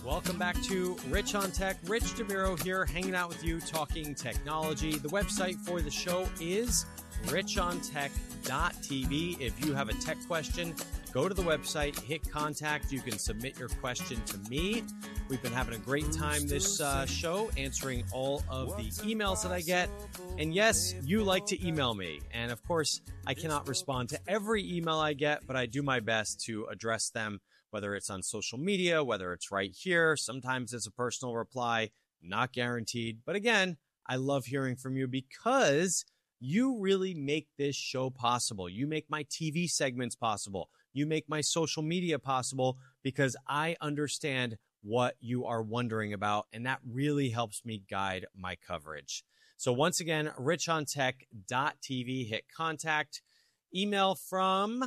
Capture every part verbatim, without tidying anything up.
Welcome back to Rich on Tech. Rich DeMiro here, hanging out with you, talking technology. The website for the show is rich on tech dot t v. If you have a tech question, go to the website, hit contact. You can submit your question to me. We've been having a great time this uh, show, answering all of the emails that I get. And yes, you like to email me. And of course, I cannot respond to every email I get, but I do my best to address them, whether it's on social media, whether it's right here. Sometimes it's a personal reply, not guaranteed. But again, I love hearing from you because you really make this show possible. You make my T V segments possible. You make my social media possible because I understand what you are wondering about, and that really helps me guide my coverage. So once again, rich on tech dot t v, hit contact. Email from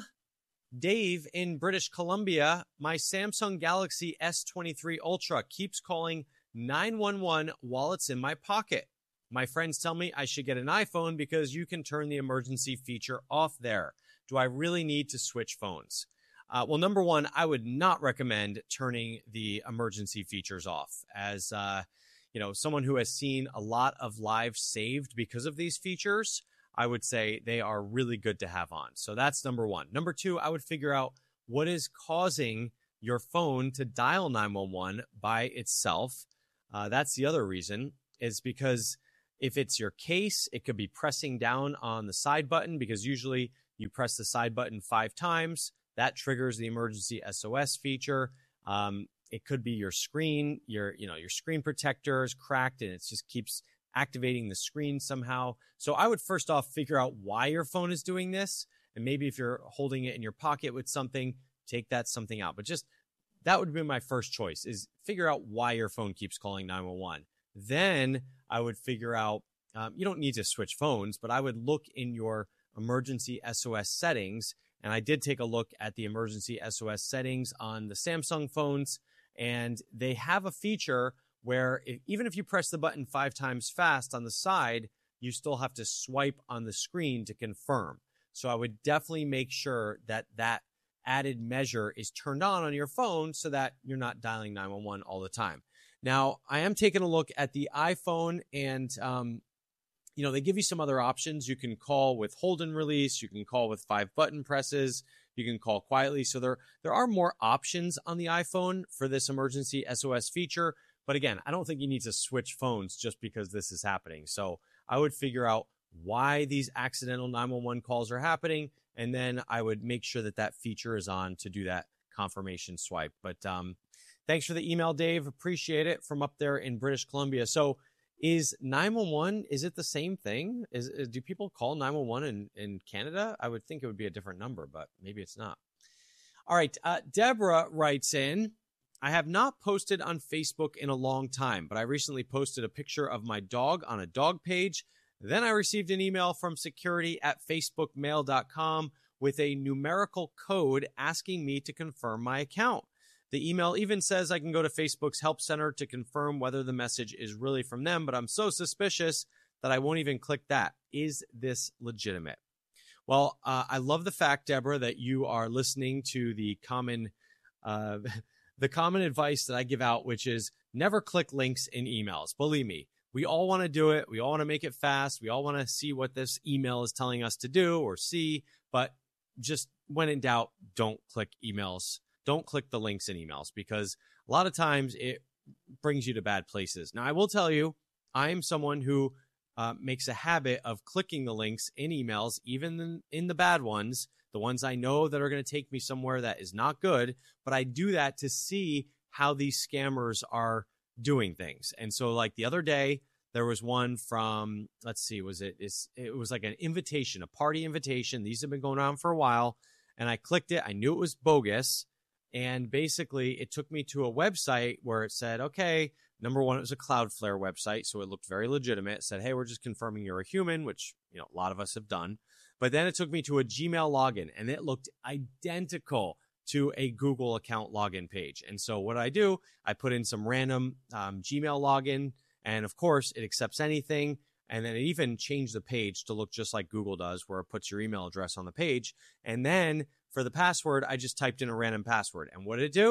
Dave in British Columbia. My Samsung Galaxy S twenty-three Ultra keeps calling nine one one while it's in my pocket. My friends tell me I should get an iPhone because you can turn the emergency feature off there. Do I really need to switch phones? Uh, well, number one, I would not recommend turning the emergency features off. As uh, you know, someone who has seen a lot of lives saved because of these features, I would say they are really good to have on. So that's number one. Number two, I would figure out what is causing your phone to dial nine one one by itself. Uh, that's the other reason, is because if it's your case, it could be pressing down on the side button, because usually you press the side button five times. That triggers the emergency S O S feature. Um, it could be your screen, your, you know, your screen protector is cracked and it just keeps activating the screen somehow. So I would first off figure out why your phone is doing this. And maybe if you're holding it in your pocket with something, take that something out. But just that would be my first choice, is figure out why your phone keeps calling nine one one. Then I would figure out, um, you don't need to switch phones, but I would look in your emergency S O S settings. And I did take a look at the emergency S O S settings on the Samsung phones, and they have a feature where if, even if you press the button five times fast on the side, you still have to swipe on the screen to confirm. So I would definitely make sure that that added measure is turned on on your phone so that you're not dialing nine one one all the time. Now, I am taking a look at the iPhone, and um, you know, they give you some other options. You can call with hold and release. You can call with five button presses. You can call quietly. So there, there are more options on the iPhone for this emergency S O S feature. But again, I don't think you need to switch phones just because this is happening. So I would figure out why these accidental nine one one calls are happening, and then I would make sure that that feature is on to do that confirmation swipe. But um, thanks for the email, Dave. Appreciate it, from up there in British Columbia. So is nine one one, is it the same thing? Is, is do people call nine one one in, in Canada? I would think it would be a different number, but maybe it's not. All right. Uh, Deborah writes in, I have not posted on Facebook in a long time, but I recently posted a picture of my dog on a dog page. Then I received an email from security at facebook mail dot com with a numerical code asking me to confirm my account. The email even says I can go to Facebook's help center to confirm whether the message is really from them, but I'm so suspicious that I won't even click that. Is this legitimate? Well, uh, I love the fact, Deborah, that you are listening to the common, uh, the common advice that I give out, which is never click links in emails. Believe me, we all want to do it. We all want to make it fast. We all want to see what this email is telling us to do or see, but just when in doubt, don't click emails. Don't click the links in emails, because a lot of times it brings you to bad places. Now, I will tell you, I am someone who uh, makes a habit of clicking the links in emails, even in, in the bad ones, the ones I know that are going to take me somewhere that is not good. But I do that to see how these scammers are doing things. And so like the other day, there was one from, let's see, was it, it's, it was like an invitation, a party invitation. These have been going on for a while. And I clicked it. I knew it was bogus. And basically, it took me to a website where it said, okay, number one, it was a Cloudflare website, so it looked very legitimate. It said, hey, we're just confirming you're a human, which, you know, a lot of us have done. But then it took me to a Gmail login, and it looked identical to a Google account login page. And so what I do, I put in some random um, Gmail login, and of course, it accepts anything. And then it even changed the page to look just like Google does, where it puts your email address on the page. And then for the password, I just typed in a random password. And what did it do?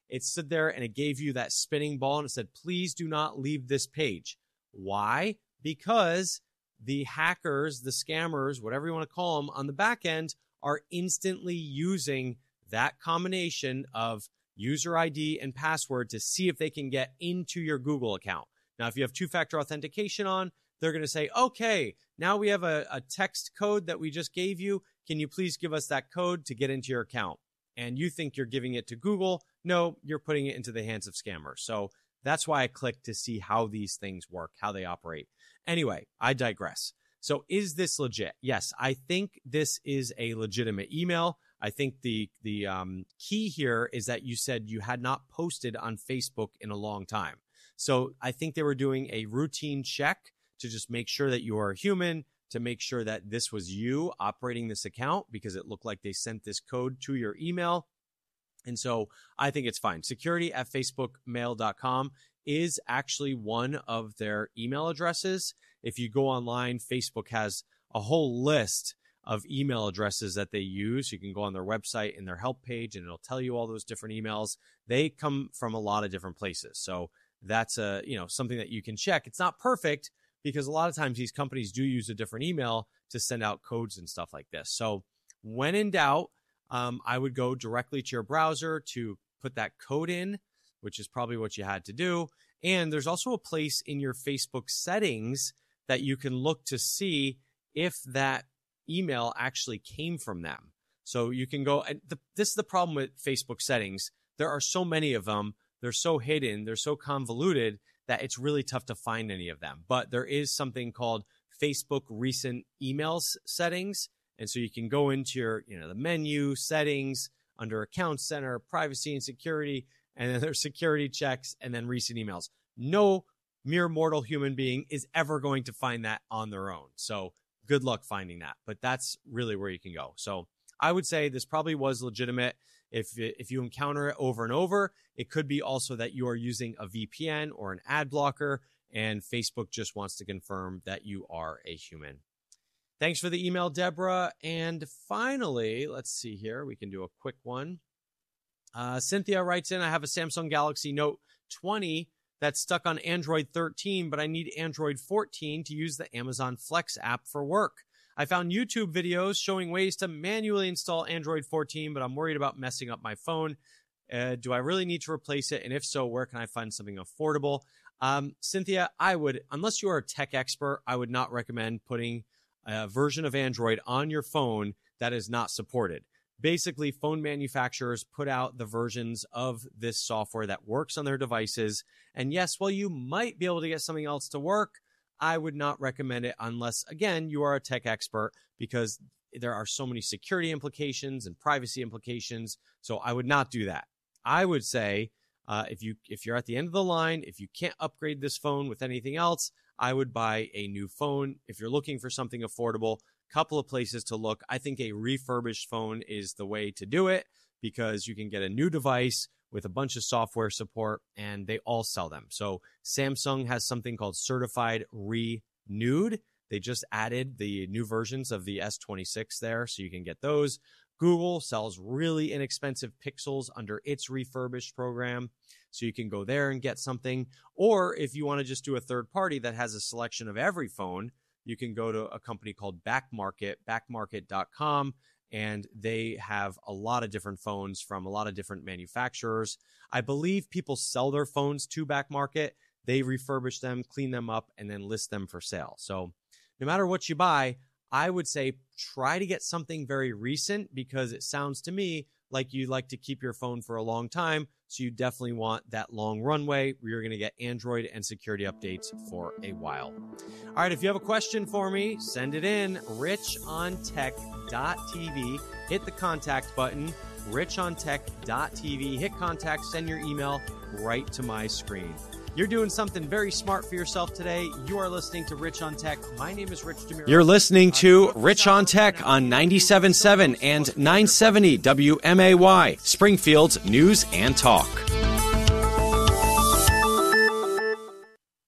it stood there and it gave you that spinning ball and it said, please do not leave this page. Why? Because the hackers, the scammers, whatever you want to call them on the back end are instantly using that combination of user I D and password to see if they can get into your Google account. Now, if you have two-factor authentication on, they're going to say, okay, now we have a, a text code that we just gave you. Can you please give us that code to get into your account? And you think you're giving it to Google. No, you're putting it into the hands of scammers. So that's why I clicked to see how these things work, how they operate. Anyway, I digress. So is this legit? Yes, I think this is a legitimate email. I think the the um, key here is that you said you had not posted on Facebook in a long time. So I think they were doing a routine check to just make sure that you are a human, to make sure that this was you operating this account, because it looked like they sent this code to your email. And so I think it's fine. Security at facebook mail dot com is actually one of their email addresses. If you go online, Facebook has a whole list of email addresses that they use. You can go on their website in their help page and it'll tell you all those different emails. They come from a lot of different places. So that's a, you know, something that you can check. It's not perfect because a lot of times these companies do use a different email to send out codes and stuff like this. So when in doubt, um, I would go directly to your browser to put that code in, which is probably what you had to do. And there's also a place in your Facebook settings that you can look to see if that email actually came from them. So you can go, and the, this is the problem with Facebook settings. There are so many of them. They're so hidden. They're so convoluted that it's really tough to find any of them. But there is something called Facebook recent emails settings. And so you can go into your, you know, the menu settings under Account Center, privacy and security, and then there's security checks and then recent emails. No mere mortal human being is ever going to find that on their own. So good luck finding that. But that's really where you can go. So I would say this probably was legitimate. If if you encounter it over and over, it could be also that you are using a V P N or an ad blocker, and Facebook just wants to confirm that you are a human. Thanks for the email, Deborah. And finally, let's see here. We can do a quick one. Uh, Cynthia writes in, I have a Samsung Galaxy Note twenty that's stuck on Android thirteen, but I need Android fourteen to use the Amazon Flex app for work. I found YouTube videos showing ways to manually install Android fourteen, but I'm worried about messing up my phone. Uh, do I really need to replace it? And if so, where can I find something affordable? Um, Cynthia, I would, unless you are a tech expert, I would not recommend putting a version of Android on your phone that is not supported. Basically, phone manufacturers put out the versions of this software that works on their devices. And yes, while you might be able to get something else to work, I would not recommend it unless, again, you are a tech expert, because there are so many security implications and privacy implications. So I would not do that. I would say uh, if you if you're at the end of the line, if you can't upgrade this phone with anything else, I would buy a new phone. If you're looking for something affordable, couple of places to look. I think a refurbished phone is the way to do it, because you can get a new device with a bunch of software support, and they all sell them. So Samsung has something called Certified Renewed. They just added the new versions of the S twenty-six there, so you can get those. Google sells really inexpensive Pixels under its refurbished program, so you can go there and get something. Or if you want to just do a third party that has a selection of every phone, you can go to a company called Backmarket, backmarket dot com, and they have a lot of different phones from a lot of different manufacturers. I believe people sell their phones to Backmarket. They refurbish them, clean them up, and then list them for sale. So no matter what you buy, I would say try to get something very recent, because it sounds to me like you like to keep your phone for a long time. So you definitely want that long runway where you're going to get Android and security updates for a while. All right, if you have a question for me, send it in, rich on tech dot t v. Hit the contact button, rich on tech dot t v. Hit contact, send your email right to my screen. You're doing something very smart for yourself today. You are listening to Rich on Tech. My name is Rich DeMuro. You're listening to Rich on Tech on ninety-seven point seven and nine seventy W M A Y, Springfield's News and Talk.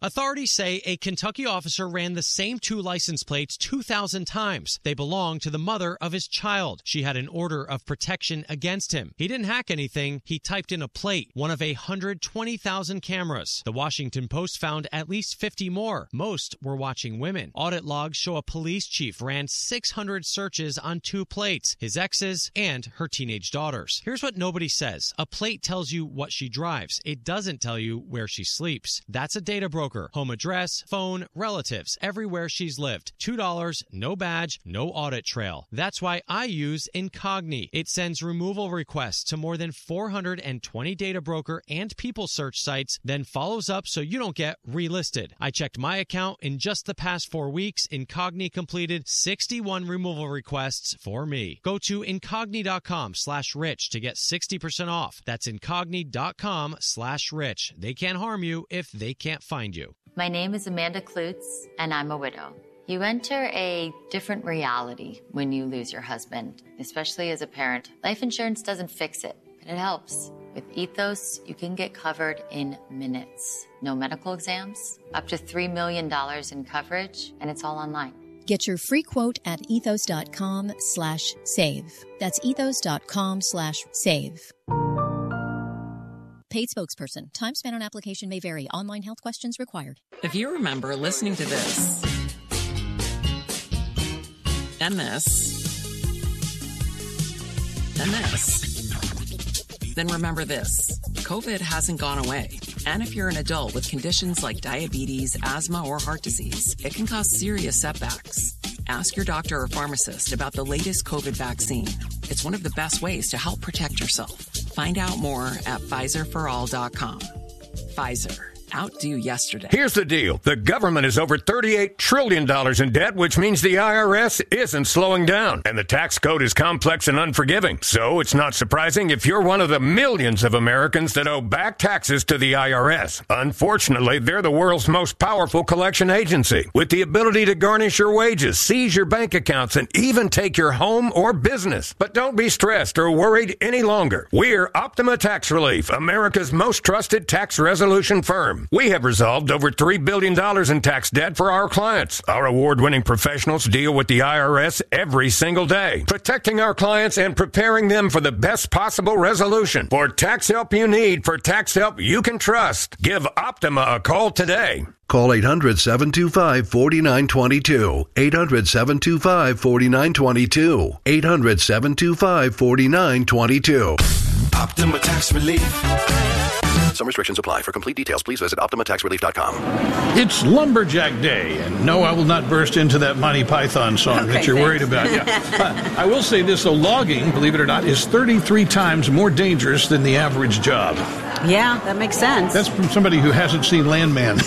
Authorities say a Kentucky officer ran the same two license plates two thousand times. They belonged to the mother of his child. She had an order of protection against him. He didn't hack anything. He typed in a plate, one of a one hundred twenty thousand cameras. The Washington Post found at least fifty more. Most were watching women. Audit logs show a police chief ran six hundred searches on two plates, his ex's and her teenage daughters. Here's what nobody says. A plate tells you what she drives. It doesn't tell you where she sleeps. That's a data broker. Home address, phone, relatives, everywhere she's lived. two dollars, no badge, no audit trail. That's why I use Incogni. It sends removal requests to more than four hundred twenty data broker and people search sites, then follows up so you don't get relisted. I checked my account. In just the past four weeks, Incogni completed sixty-one removal requests for me. Go to Incogni.com slash rich to get sixty percent off. That's Incogni.com slash rich. They can't harm you if they can't find you. My name is Amanda Klutz, and I'm a widow. You enter a different reality when you lose your husband, especially as a parent. Life insurance doesn't fix it, but it helps. With Ethos, you can get covered in minutes. No medical exams, up to three million dollars in coverage, and it's all online. Get your free quote at ethos.com slash save. That's ethos.com slash save. Paid spokesperson. Time spent on application may vary. Online health questions required. If you remember listening to this and this and this, then remember this. COVID hasn't gone away. And if you're an adult with conditions like diabetes, asthma, or heart disease, it can cause serious setbacks. Ask your doctor or pharmacist about the latest COVID vaccine. It's one of the best ways to help protect yourself. Find out more at Pfizer for all dot com. Pfizer. Outdo yesterday. Here's the deal. The government is over thirty-eight trillion dollars in debt, which means the I R S isn't slowing down. And the tax code is complex and unforgiving. So it's not surprising if you're one of the millions of Americans that owe back taxes to the I R S. Unfortunately, they're the world's most powerful collection agency, with the ability to garnish your wages, seize your bank accounts, and even take your home or business. But don't be stressed or worried any longer. We're Optima Tax Relief, America's most trusted tax resolution firm. We have resolved over three billion dollars in tax debt for our clients. Our award-winning professionals deal with the I R S every single day, protecting our clients and preparing them for the best possible resolution. For tax help you need, for tax help you can trust, give Optima a call today. Call eight hundred, seven two five, four nine two two. eight hundred, seven two five, four nine two two. eight hundred, seven two five, four nine two two. Optima Tax Relief. Some restrictions apply. For complete details, please visit optima tax relief dot com. It's Lumberjack Day, and no, I will not burst into that Monty Python song okay, that you're thanks. worried about. Yeah. I will say this, though, logging, believe it or not, is thirty-three times more dangerous than the average job. Yeah, that makes sense. That's from somebody who hasn't seen Landman.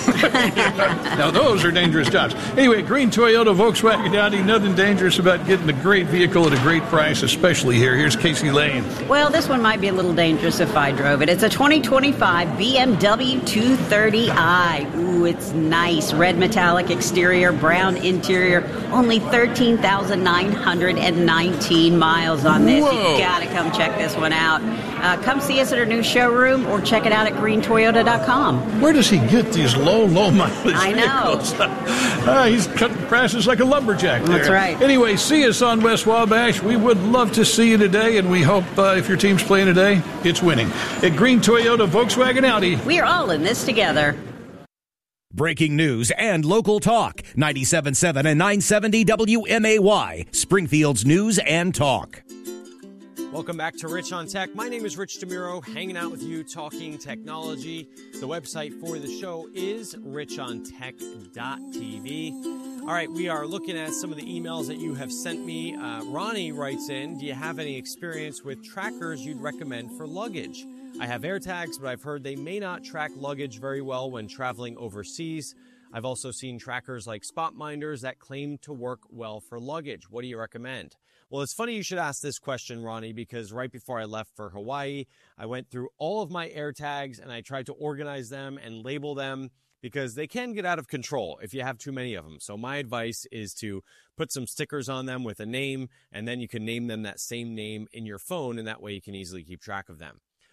Now, those are dangerous jobs. Anyway, Green Toyota, Volkswagen Audi, nothing dangerous about getting a great vehicle at a great price, especially here. Here's Casey Lane. Well, this one might be a little dangerous if I drove it. It's a twenty twenty-five B M W two thirty i. Ooh, it's nice. Red metallic exterior, brown interior. Only thirteen thousand nine hundred nineteen miles on this. Whoa. You've got to come check this one out. Uh, come see us at our new showroom or check it out at green toyota dot com. Where does he get these low, low mileage I know. vehicles? uh, he's cutting prices like a lumberjack there. That's right. Anyway, see us on West Wabash. We would love to see you today, and we hope uh, if your team's playing today, it's winning. At Green Toyota, Volkswagen Audi. We are all in this together. Breaking news and local talk. ninety-seven point seven and nine seventy W M A Y. Springfield's News and Talk. Welcome back to Rich on Tech. My name is Rich DeMuro, hanging out with you, talking technology. The website for the show is rich on tech dot t v. All right, we are looking at some of the emails that you have sent me. Uh, Ronnie writes in, do you have any experience with trackers you'd recommend for luggage? I have AirTags, but I've heard they may not track luggage very well when traveling overseas. I've also seen trackers like SpotMinders that claim to work well for luggage. What do you recommend? Well, it's funny you should ask this question, Ronnie, because right before I left for Hawaii, I went through all of my AirTags and I tried to organize them and label them because they can get out of control if you have too many of them. So my advice is to put some stickers on them with a name, and then you can name them that same name in your phone, and that way you can easily keep track of them.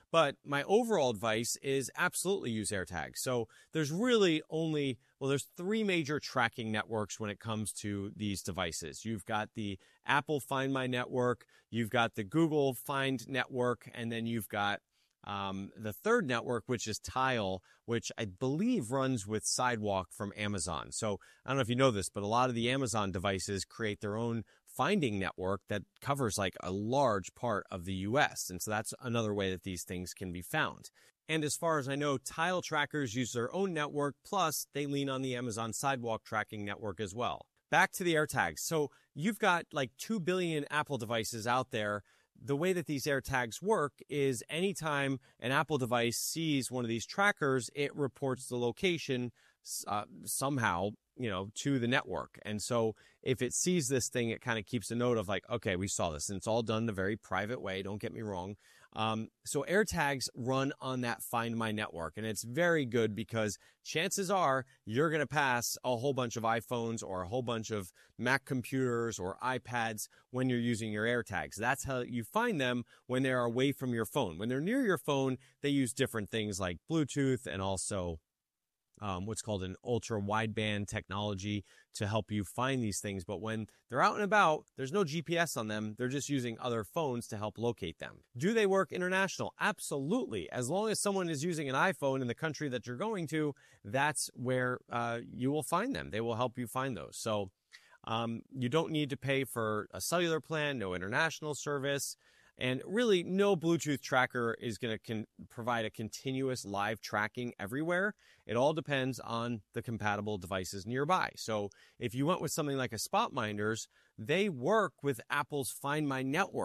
But my overall advice is absolutely use AirTags. So there's really only, well, there's three major tracking networks when it comes to these devices. You've got the Apple Find My network, you've got the Google Find network, and then you've got um, the third network, which is Tile, which I believe runs with Sidewalk from Amazon. So I don't know if you know this, but a lot of the Amazon devices create their own finding network that covers like a large part of the U S. And so that's another way that these things can be found. And as far as I know, Tile trackers use their own network, plus they lean on the Amazon Sidewalk tracking network as well. Back to the AirTags. So you've got like two billion Apple devices out there. The way that these AirTags work is anytime an Apple device sees one of these trackers, it reports the location uh, somehow, you know, to the network. And so if it sees this thing, it kind of keeps a note of like, okay, we saw this, and it's all done in a very private way. Don't get me wrong. Um, so AirTags run on that Find My network, and it's very good because chances are you're going to pass a whole bunch of iPhones or a whole bunch of Mac computers or iPads when you're using your AirTags. That's how you find them when they're away from your phone. When they're near your phone, they use different things like Bluetooth and also Um, what's called an ultra wideband technology to help you find these things. But when they're out and about, there's no G P S on them. They're just using other phones to help locate them. Do they work international? Absolutely. As long as someone is using an iPhone in the country that you're going to, that's where uh, you will find them. They will help you find those. So um, you don't need to pay for a cellular plan, no international service. And really, no Bluetooth tracker is going to con- provide a continuous live tracking everywhere. It all depends on the compatible devices nearby. So if you went with something like a SpotMinders, they work with Apple's Find My network.